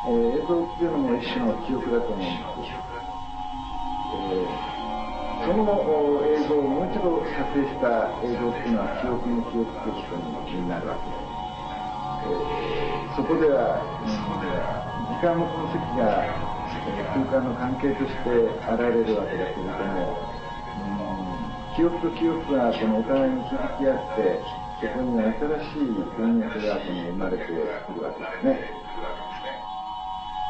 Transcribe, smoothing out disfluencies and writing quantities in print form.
映像っていうのも一種の記憶だと思うんです。その映像をもう一度撮影した映像っていうのは記憶の記憶ということになるわけです。そこでは、時間の痕跡が空間の関係として現れるわけだけれども、記憶と記憶がこのお互いに気づき合って、そこには新しい文脈が生まれてくるわけですね。